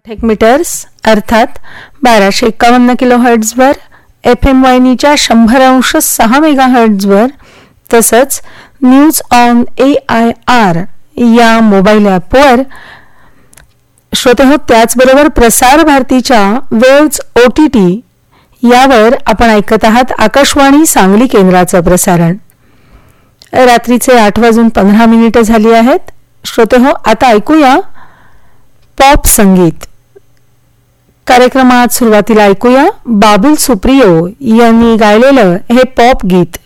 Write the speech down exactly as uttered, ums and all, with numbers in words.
एक मीटर्स अर्थात बाराशे एकावन्न किलो हर्ट्झवर, एफ एम वाहिनीच्या शंभर अंश सहा मेगा हर्ट्झवर, तसंच news on A I R या मोबाईल ॲपवर श्रोते हो. त्याचबरोबर प्रसार भारतीच्या वेव्ज ओ टी टी यावर आपण ऐकत आहात आकाशवाणी सांगली केंद्राचं प्रसारण. रात्रीचे आठ वाजून पंधरा मिनिटं झाली आहेत. श्रोते हो, आता ऐकूया पॉप संगीत. कार्यक्रमात सुरुवातीला ऐकूया बाबुल सुप्रियो यांनी गायलेलं हे पॉप गीत.